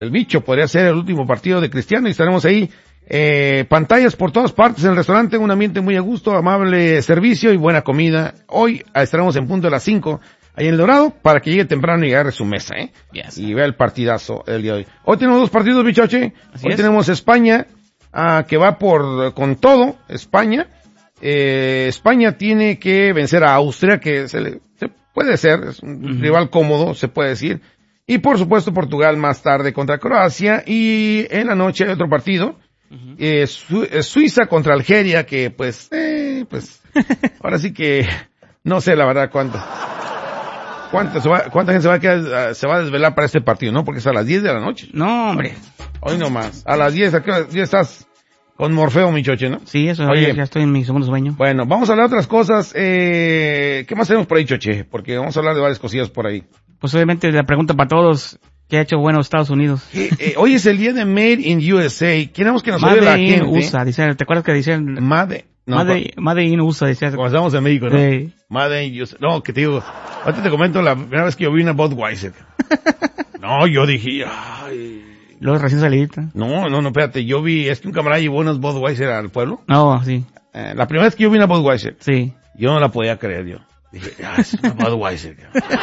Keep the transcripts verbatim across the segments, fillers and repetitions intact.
el bicho podría ser el último partido de Cristiano y estaremos ahí. Eh, pantallas por todas partes en el restaurante, un ambiente muy a gusto, amable servicio y buena comida. Hoy estaremos en punto de las cinco ahí en El Dorado para que llegue temprano y agarre su mesa, ¿eh? Yes. Y vea el partidazo el día de hoy. Hoy tenemos dos partidos, bichoche. Así Hoy es. tenemos España, ah, que va por, con todo, España. Eh, España tiene que vencer a Austria, que se, le, se puede ser, es un uh-huh. rival cómodo, se puede decir. Y por supuesto Portugal más tarde contra Croacia. Y en la noche hay otro partido. Uh-huh. Eh, Su- eh, Suiza contra Algeria, que pues, eh, pues, ahora sí que, no sé la verdad cuánto, cuánto se va, cuánta gente se va a quedar, se va a desvelar para este partido, ¿no? Porque es a las diez de la noche. No, hombre. Hoy nomás. A las diez, ¿a qué hora? Ya estás con Morfeo, mi choche, ¿no? Sí, eso, Oye, ya, ya estoy en mi segundo sueño. Bueno, vamos a hablar de otras cosas, eh, ¿qué más tenemos por ahí, choche? Porque vamos a hablar de varias cosillas por ahí. Pues obviamente la pregunta para todos, ¿qué ha hecho bueno Estados Unidos? Eh, eh, hoy es el día de Made in U S A. Queremos que nos oiga la Made in gente. U S A, dice, ¿te acuerdas que decían? Made, no, Made, Made in U S A, decía. Como estamos en México, ¿no? Sí. Made in U S A. No, que te digo, ahorita te comento la primera vez que yo vi una Budweiser. No, yo dije, ay. Luego recién salidita. No, no, no, espérate, yo vi, es que un camarada llevó unas Budweiser al pueblo. No, sí. Eh, la primera vez que yo vi una Budweiser, Sí. yo no la podía creer, yo. Dije, ah, es una Budweiser.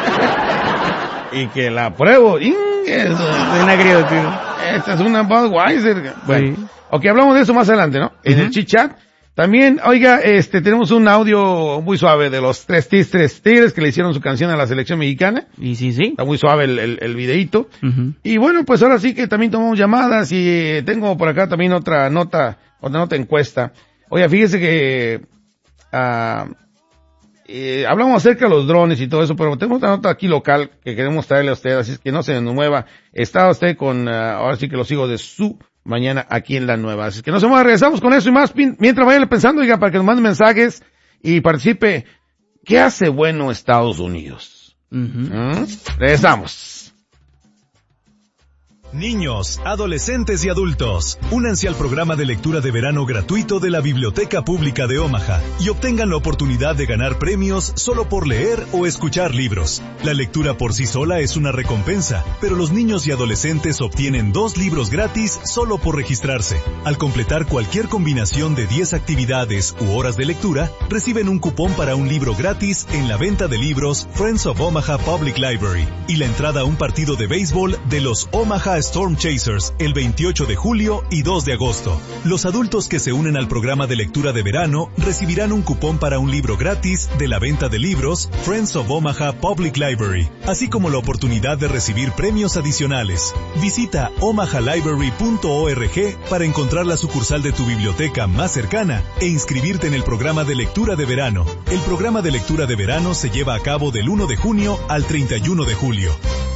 Y que la pruebo, y eso. Bien agrio, tío. Esta es una Budweiser. Bueno, Sí. ok, hablamos de eso más adelante, ¿no? En Uh-huh. el chit-chat. También, oiga, este, tenemos un audio muy suave de los tres tigres, tres tigres que le hicieron su canción a la selección mexicana. Y sí, sí. Está muy suave el, el, el videíto. Uh-huh. Y bueno, pues ahora sí que también tomamos llamadas y eh, tengo por acá también otra nota, otra nota encuesta. Oiga, fíjese que, ah, eh, hablamos acerca de los drones y todo eso, pero tenemos una nota aquí local que queremos traerle a usted, así es que no se nos mueva. Está usted con, ah, ahora sí que los hijos de su mañana aquí en La Nueva. Así que no se mueva, regresamos con eso y más pin- mientras vayan pensando, oiga, para que nos manden mensajes y participe. ¿Qué hace bueno Estados Unidos? Uh-huh. ¿Mm? Regresamos. Niños, adolescentes y adultos, únanse al programa de lectura de verano gratuito de la Biblioteca Pública de Omaha y obtengan la oportunidad de ganar premios solo por leer o escuchar libros. La lectura por sí sola es una recompensa, pero los niños y adolescentes obtienen dos libros gratis solo por registrarse. Al completar cualquier combinación de diez actividades u horas de lectura, reciben un cupón para un libro gratis en la venta de libros Friends of Omaha Public Library y la entrada a un partido de béisbol de los Omaha Storm Chasers el veintiocho de julio y dos de agosto. Los adultos que se unen al programa de lectura de verano recibirán un cupón para un libro gratis de la venta de libros Friends of Omaha Public Library, así como la oportunidad de recibir premios adicionales. Visita omaha library punto org para encontrar la sucursal de tu biblioteca más cercana e inscribirte en el programa de lectura de verano. El programa de lectura de verano se lleva a cabo del uno de junio al treinta y uno de julio.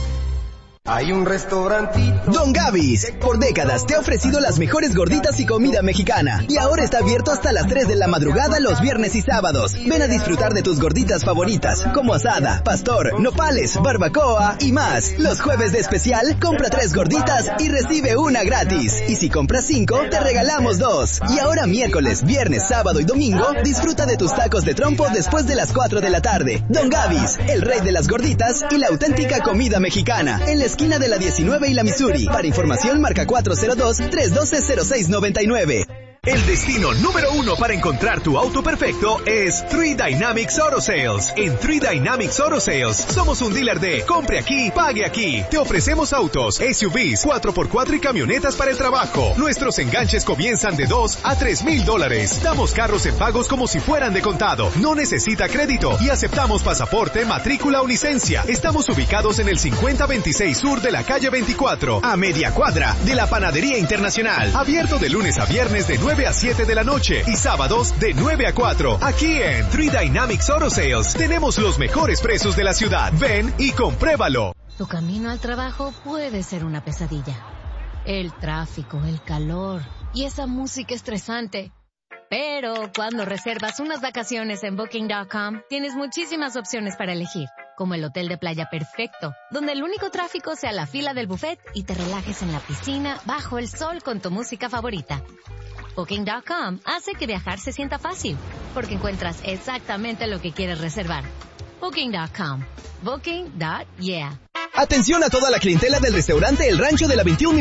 Hay un restaurantito. Don Gavis, por décadas te ha ofrecido las mejores gorditas y comida mexicana. Y ahora está abierto hasta las tres de la madrugada los viernes y sábados. Ven a disfrutar de tus gorditas favoritas, como asada, pastor, nopales, barbacoa y más. Los jueves de especial, compra tres gorditas y recibe una gratis. Y si compras cinco, te regalamos dos. Y ahora miércoles, viernes, sábado y domingo, disfruta de tus tacos de trompo después de las cuatro de la tarde. Don Gavis, el rey de las gorditas y la auténtica comida mexicana. En la esquina de la diecinueve y la Missouri. Para información marca cuatro cero dos, tres uno dos, cero seis nueve nueve. El destino número uno para encontrar tu auto perfecto es Three Dynamics Auto Sales. En Three Dynamics Auto Sales somos un dealer de compre aquí, pague aquí. Te ofrecemos autos, S U Vs, cuatro por cuatro y camionetas para el trabajo. Nuestros enganches comienzan de dos a tres mil dólares. Damos carros en pagos como si fueran de contado. No necesita crédito y aceptamos pasaporte, matrícula o licencia. Estamos ubicados en el cincuenta veintiséis Sur de la calle veinticuatro, a media cuadra de la Panadería Internacional. Abierto de lunes a viernes de nueve a siete de la noche y sábados de nueve a cuatro. Aquí en Three Dynamics Auto Sales tenemos los mejores precios de la ciudad. Ven y compruébalo. Tu camino al trabajo puede ser una pesadilla. El tráfico, el calor y esa música estresante. Pero cuando reservas unas vacaciones en Booking punto com, tienes muchísimas opciones para elegir, como el hotel de playa perfecto, donde el único tráfico sea la fila del buffet y te relajes en la piscina bajo el sol con tu música favorita. Booking punto com hace que viajar se sienta fácil, porque encuentras exactamente lo que quieres reservar. Booking punto com. Booking. Yeah. Atención a toda la clientela del restaurante El Rancho de la veintiún